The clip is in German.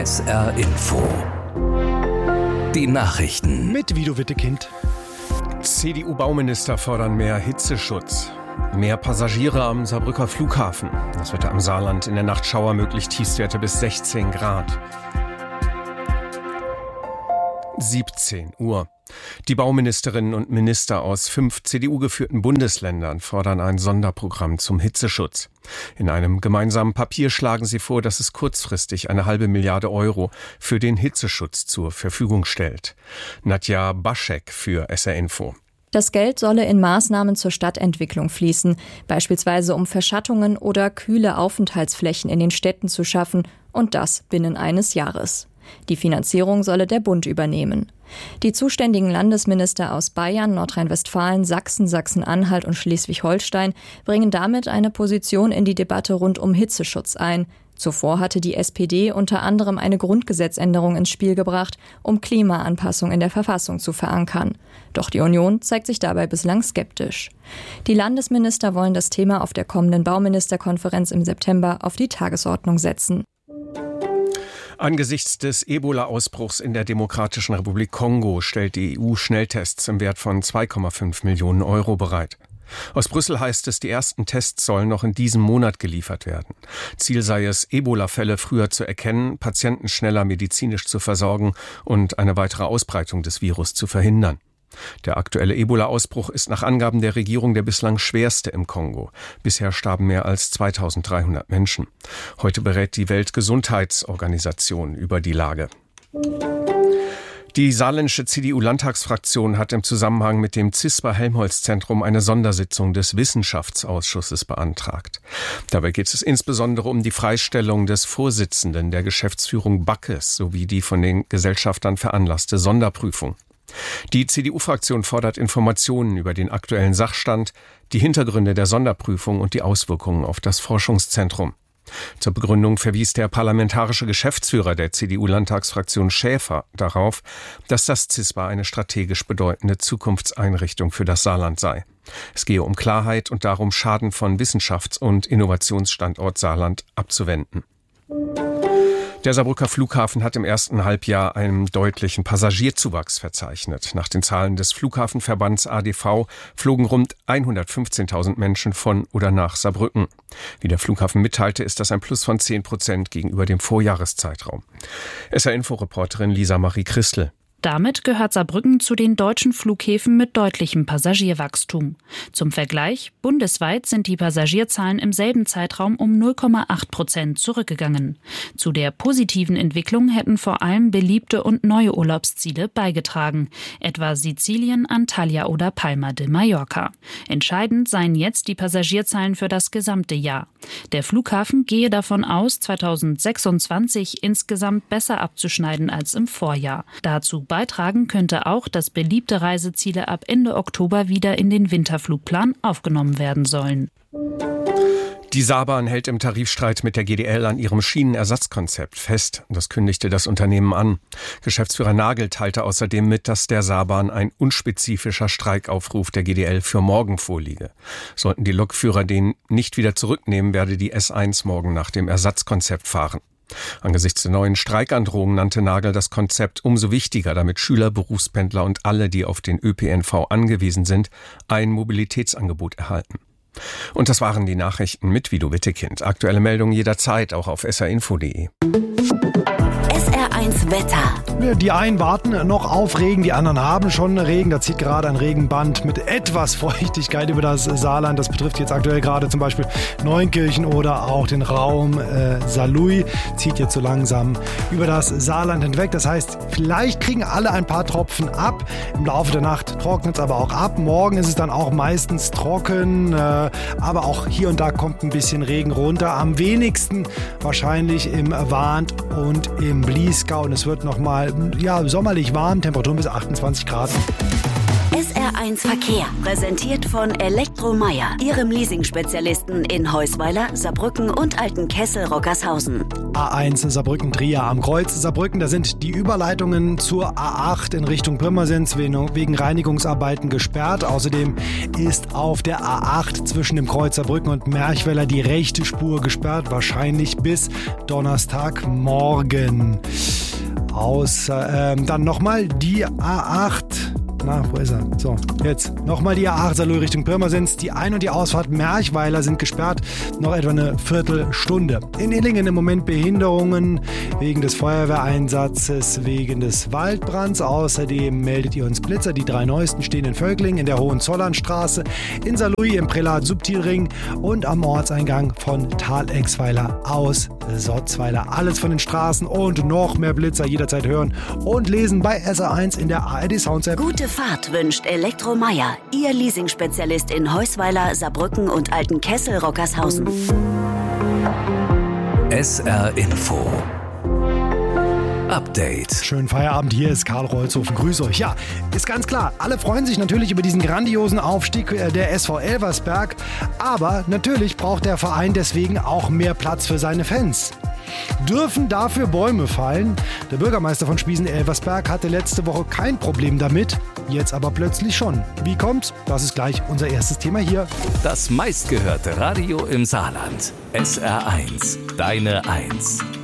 SR Info. Die Nachrichten. Mit Guido Wittekind. CDU-Bauminister fordern mehr Hitzeschutz. Mehr Passagiere am Saarbrücker Flughafen. Das Wetter am Saarland in der Nacht schauermöglich, Tiefstwerte bis 16 Grad. 17 Uhr. Die Bauministerinnen und Minister aus 5 CDU-geführten Bundesländern fordern ein Sonderprogramm zum Hitzeschutz. In einem gemeinsamen Papier schlagen sie vor, dass es kurzfristig eine halbe Milliarde Euro für den Hitzeschutz zur Verfügung stellt. Nadja Baschek für SR Info. Das Geld solle in Maßnahmen zur Stadtentwicklung fließen, beispielsweise um Verschattungen oder kühle Aufenthaltsflächen in den Städten zu schaffen, und das binnen eines Jahres. Die Finanzierung solle der Bund übernehmen. Die zuständigen Landesminister aus Bayern, Nordrhein-Westfalen, Sachsen, Sachsen-Anhalt und Schleswig-Holstein bringen damit eine Position in die Debatte rund um Hitzeschutz ein. Zuvor hatte die SPD unter anderem eine Grundgesetzänderung ins Spiel gebracht, um Klimaanpassung in der Verfassung zu verankern. Doch die Union zeigt sich dabei bislang skeptisch. Die Landesminister wollen das Thema auf der kommenden Bauministerkonferenz im September auf die Tagesordnung setzen. Angesichts des Ebola-Ausbruchs in der Demokratischen Republik Kongo stellt die EU Schnelltests im Wert von 2,5 Millionen Euro bereit. Aus Brüssel heißt es, die ersten Tests sollen noch in diesem Monat geliefert werden. Ziel sei es, Ebola-Fälle früher zu erkennen, Patienten schneller medizinisch zu versorgen und eine weitere Ausbreitung des Virus zu verhindern. Der aktuelle Ebola-Ausbruch ist nach Angaben der Regierung der bislang schwerste im Kongo. Bisher starben mehr als 2300 Menschen. Heute berät die Weltgesundheitsorganisation über die Lage. Die saarländische CDU-Landtagsfraktion hat im Zusammenhang mit dem CISPA-Helmholtz-Zentrum eine Sondersitzung des Wissenschaftsausschusses beantragt. Dabei geht es insbesondere um die Freistellung des Vorsitzenden der Geschäftsführung Backes sowie die von den Gesellschaftern veranlasste Sonderprüfung. Die CDU-Fraktion fordert Informationen über den aktuellen Sachstand, die Hintergründe der Sonderprüfung und die Auswirkungen auf das Forschungszentrum. Zur Begründung verwies der parlamentarische Geschäftsführer der CDU-Landtagsfraktion Schäfer darauf, dass das CISPA eine strategisch bedeutende Zukunftseinrichtung für das Saarland sei. Es gehe um Klarheit und darum, Schaden von Wissenschafts- und Innovationsstandort Saarland abzuwenden. Der Saarbrücker Flughafen hat im ersten Halbjahr einen deutlichen Passagierzuwachs verzeichnet. Nach den Zahlen des Flughafenverbands ADV flogen rund 115.000 Menschen von oder nach Saarbrücken. Wie der Flughafen mitteilte, ist das ein Plus von 10% gegenüber dem Vorjahreszeitraum. SR-Info-Reporterin Lisa Marie Christel. Damit gehört Saarbrücken zu den deutschen Flughäfen mit deutlichem Passagierwachstum. Zum Vergleich, bundesweit sind die Passagierzahlen im selben Zeitraum um 0,8% zurückgegangen. Zu der positiven Entwicklung hätten vor allem beliebte und neue Urlaubsziele beigetragen, etwa Sizilien, Antalya oder Palma de Mallorca. Entscheidend seien jetzt die Passagierzahlen für das gesamte Jahr. Der Flughafen gehe davon aus, 2026 insgesamt besser abzuschneiden als im Vorjahr. Dazu beitragen könnte auch, dass beliebte Reiseziele ab Ende Oktober wieder in den Winterflugplan aufgenommen werden sollen. Die Saarbahn hält im Tarifstreit mit der GDL an ihrem Schienenersatzkonzept fest. Das kündigte das Unternehmen an. Geschäftsführer Nagel teilte außerdem mit, dass der Saarbahn ein unspezifischer Streikaufruf der GDL für morgen vorliege. Sollten die Lokführer den nicht wieder zurücknehmen, werde die S1 morgen nach dem Ersatzkonzept fahren. Angesichts der neuen Streikandrohungen nannte Nagel das Konzept umso wichtiger, damit Schüler, Berufspendler und alle, die auf den ÖPNV angewiesen sind, ein Mobilitätsangebot erhalten. Und das waren die Nachrichten mit Guido Wittekind. Aktuelle Meldungen jederzeit auch auf srinfo.de. SR1 Wetter. Die einen warten noch auf Regen, die anderen haben schon Regen. Da zieht gerade ein Regenband mit etwas Feuchtigkeit über das Saarland. Das betrifft jetzt aktuell gerade zum Beispiel Neunkirchen oder auch den Raum Saarlouis. Zieht jetzt so langsam über das Saarland hinweg. Das heißt, vielleicht kriegen alle ein paar Tropfen ab. Im Laufe der Nacht trocknet es aber auch ab. Morgen ist es dann auch meistens trocken, aber auch hier und da kommt ein bisschen Regen runter. Am wenigsten wahrscheinlich im Warnt und im Bliesgau. Und es wird nochmal sommerlich warm, Temperaturen bis 28 Grad. SR1 Verkehr, präsentiert von Elektromeyer, Ihrem Leasing-Spezialisten in Heusweiler, Saarbrücken und Altenkessel-Rockershausen. A1 Saarbrücken-Trier am Kreuz Saarbrücken, da sind die Überleitungen zur A8 in Richtung Pirmasens wegen Reinigungsarbeiten gesperrt. Außerdem ist auf der A8 zwischen dem Kreuz Saarbrücken und Merchweiler die rechte Spur gesperrt, wahrscheinlich bis Donnerstagmorgen. Dann nochmal die A8. Na, wo ist er? So, jetzt nochmal die A8 Saarlouis Richtung Pirmasens. Die Ein- und die Ausfahrt Merchweiler sind gesperrt. Noch etwa eine Viertelstunde. In Illingen im Moment Behinderungen wegen des Feuerwehreinsatzes, wegen des Waldbrands. Außerdem meldet ihr uns Blitzer. Die 3 neuesten stehen in Völklingen, in der Hohenzollernstraße, in Saarlouis im Prälat Subtilring und am Ortseingang von Thalexweiler aus Sotzweiler. Alles von den Straßen und noch mehr Blitzer jederzeit hören und lesen bei SR1 in der ARD Sounds-App. Gute Fahrt wünscht Elektromeyer, Ihr Leasing-Spezialist in Heusweiler, Saarbrücken und Altenkessel-Rockershausen. SR Info Update. Schönen Feierabend, hier ist Karl Rolzhofen. Grüß euch. Ja, ist ganz klar, alle freuen sich natürlich über diesen grandiosen Aufstieg der SV Elversberg. Aber natürlich braucht der Verein deswegen auch mehr Platz für seine Fans. Dürfen dafür Bäume fallen? Der Bürgermeister von Spiesen-Elversberg hatte letzte Woche kein Problem damit, jetzt aber plötzlich schon. Wie kommt's? Das ist gleich unser erstes Thema hier. Das meistgehörte Radio im Saarland. SR1, deine 1.